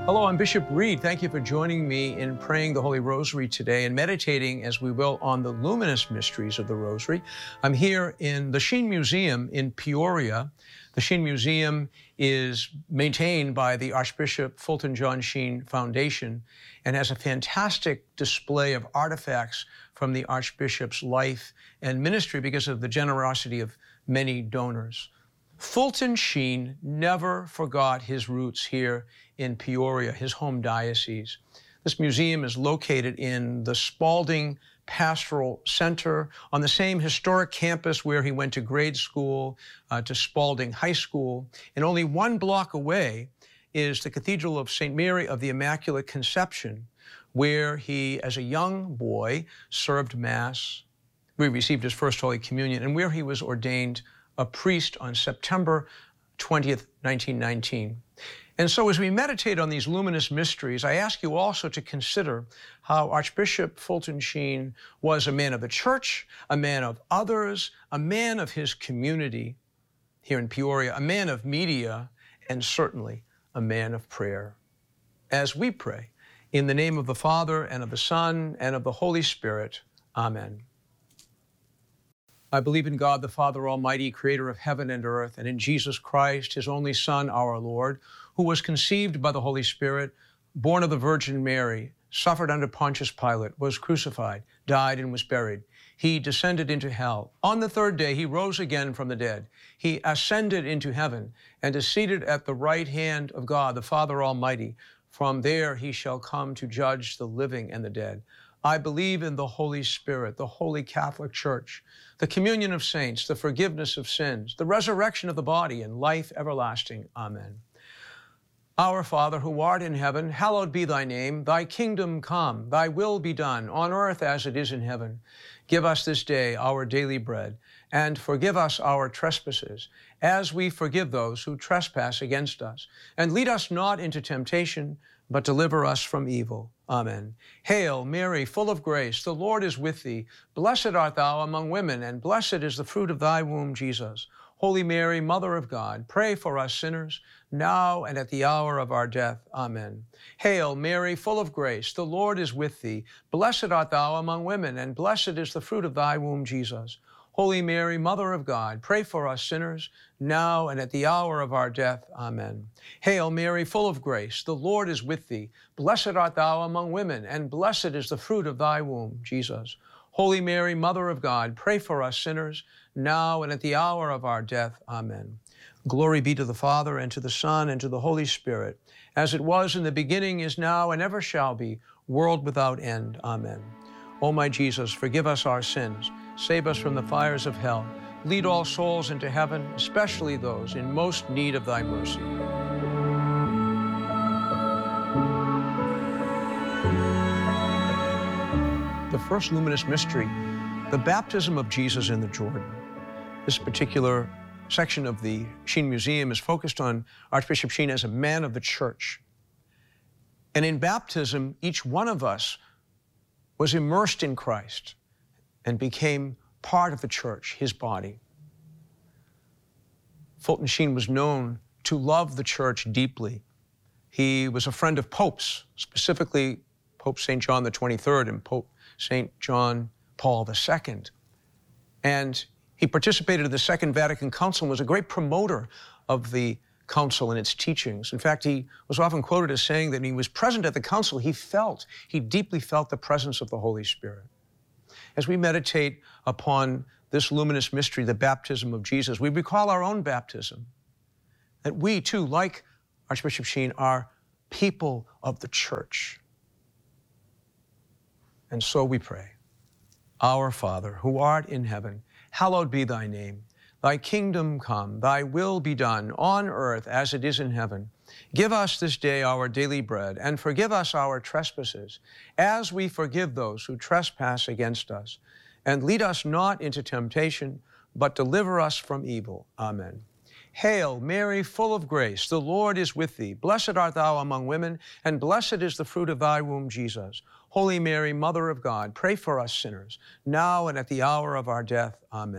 Hello, I'm Bishop Reed. Thank you for joining me in praying the Holy Rosary today and meditating, as we will, on the luminous mysteries of the Rosary. I'm here in the Sheen Museum in Peoria. The Sheen Museum is maintained by the Archbishop Fulton John Sheen Foundation and has a fantastic display of artifacts from the Archbishop's life and ministry because of the generosity of many donors. Fulton Sheen never forgot his roots here in Peoria, his home diocese. This museum is located in the Spalding Pastoral Center on the same historic campus where he went to grade school, to Spalding High School. And only 1 block away is the Cathedral of St. Mary of the Immaculate Conception, where he, as a young boy, served Mass, where he received his first Holy Communion, and where he was ordained a priest on September 20th, 1919. And so as we meditate on these luminous mysteries, I ask you also to consider how Archbishop Fulton Sheen was a man of the church, a man of others, a man of his community here in Peoria, a man of media, and certainly a man of prayer. As we pray, in the name of the Father, and of the Son, and of the Holy Spirit, amen. I believe in God, the Father Almighty, creator of heaven and earth, and in Jesus Christ, his only Son, our Lord, who was conceived by the Holy Spirit, born of the Virgin Mary, suffered under Pontius Pilate, was crucified, died, and was buried. He descended into hell. On the third day, he rose again from the dead. He ascended into heaven and is seated at the right hand of God, the Father Almighty. From there he shall come to judge the living and the dead. I believe in the Holy Spirit, the Holy Catholic Church, the communion of saints, the forgiveness of sins, the resurrection of the body, and life everlasting. Amen. Our Father, who art in heaven, hallowed be thy name. Thy kingdom come, thy will be done, on earth as it is in heaven. Give us this day our daily bread, and forgive us our trespasses, as we forgive those who trespass against us. And lead us not into temptation, but deliver us from evil. Amen. Hail, Mary, full of grace, the Lord is with thee. Blessed art thou among women, and blessed is the fruit of thy womb, Jesus. Holy Mary, Mother of God, pray for us sinners, now and at the hour of our death. Amen. Hail, Mary, full of grace, the Lord is with thee. Blessed art thou among women, and blessed is the fruit of thy womb, Jesus. Holy Mary, Mother of God, pray for us sinners, now and at the hour of our death. Amen. Hail Mary, full of grace, the Lord is with thee. Blessed art thou among women, and blessed is the fruit of thy womb, Jesus. Holy Mary, Mother of God, pray for us sinners, now and at the hour of our death. Amen. Glory be to the Father, and to the Son, and to the Holy Spirit, as it was in the beginning, is now, and ever shall be, world without end. Amen. O my Jesus, forgive us our sins, save us from the fires of hell, lead all souls into heaven, especially those in most need of thy mercy. The first luminous mystery, the baptism of Jesus in the Jordan. This particular section of the Sheen Museum is focused on Archbishop Sheen as a man of the church. And in baptism, each one of us was immersed in Christ and became part of the church, his body. Fulton Sheen was known to love the church deeply. He was a friend of popes, specifically Pope St. John the 23rd and Pope St. John Paul II. And he participated in the Second Vatican Council and was a great promoter of the council and its teachings. In fact, he was often quoted as saying that when he was present at the council, he deeply felt the presence of the Holy Spirit. As we meditate upon this luminous mystery, the baptism of Jesus, we recall our own baptism, that we too, like Archbishop Sheen, are people of the church. And so we pray. Our Father, who art in heaven, hallowed be thy name. Thy kingdom come, thy will be done on earth as it is in heaven. Give us this day our daily bread, and forgive us our trespasses, as we forgive those who trespass against us. And lead us not into temptation, but deliver us from evil. Amen. Hail, Mary, full of grace, the Lord is with thee. Blessed art thou among women, and blessed is the fruit of thy womb, Jesus. Holy Mary, Mother of God, pray for us sinners, now and at the hour of our death. Amen.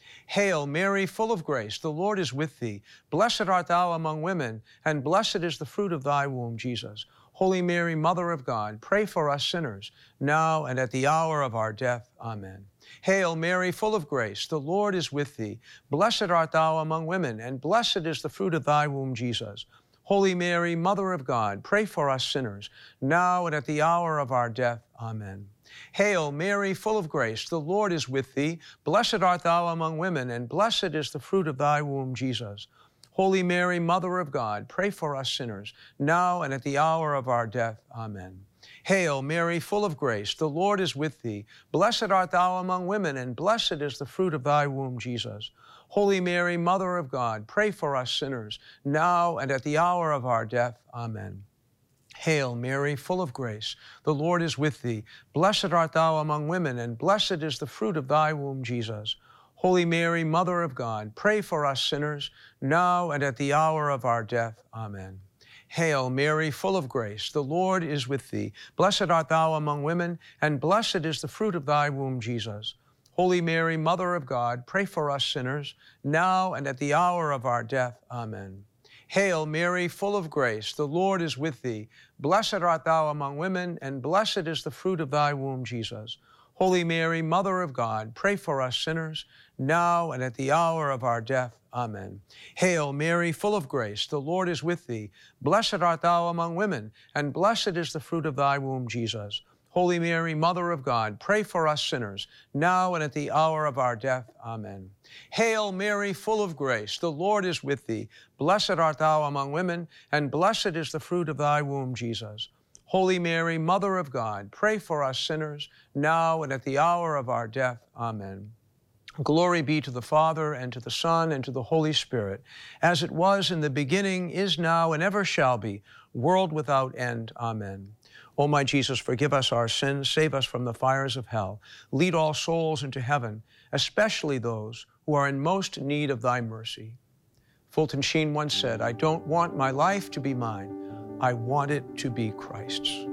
Hail, Mary, full of grace, the Lord is with thee. Blessed art thou among women, and blessed is the fruit of thy womb, Jesus. Holy Mary, Mother of God, pray for us sinners, now and at the hour of our death. Amen. Hail, Mary, full of grace, the Lord is with thee. Blessed art thou among women, and blessed is the fruit of thy womb, Jesus. Holy Mary, Mother of God, pray for us sinners, now and at the hour of our death. Amen. Hail, Mary, full of grace, the Lord is with thee. Blessed art thou among women, and blessed is the fruit of thy womb, Jesus. Holy Mary, Mother of God, pray for us sinners, now and at the hour of our death. Amen. Hail, Mary, full of grace, the Lord is with thee. Blessed art thou among women, and blessed is the fruit of thy womb, Jesus. Holy Mary, Mother of God, pray for us sinners, now and at the hour of our death. Amen. Hail, Mary, full of grace, the Lord is with thee. Blessed art thou among women, and blessed is the fruit of thy womb, Jesus. Holy Mary, Mother of God, pray for us sinners, now and at the hour of our death. Amen. Hail, Mary, full of grace, the Lord is with thee. Blessed art thou among women, and blessed is the fruit of thy womb, Jesus. Holy Mary, Mother of God, pray for us sinners, now and at the hour of our death. Amen. Hail, Mary, full of grace, the Lord is with thee. Blessed art thou among women, and blessed is the fruit of thy womb, Jesus. Holy Mary, Mother of God, pray for us sinners, now and at the hour of our death. Amen. Hail, Mary, full of grace, the Lord is with thee. Blessed art thou among women, and blessed is the fruit of thy womb, Jesus. Holy Mary, Mother of God, pray for us sinners, now and at the hour of our death. Amen. Hail, Mary, full of grace, the Lord is with thee. Blessed art thou among women, and blessed is the fruit of thy womb, Jesus. Holy Mary, Mother of God, pray for us sinners, now and at the hour of our death. Amen. Glory be to the Father, and to the Son, and to the Holy Spirit, as it was in the beginning, is now, and ever shall be, world without end. Amen. O my Jesus, forgive us our sins, save us from the fires of hell. Lead all souls into heaven, especially those who are in most need of thy mercy. Fulton Sheen once said, "I don't want my life to be mine. I want it to be Christ's."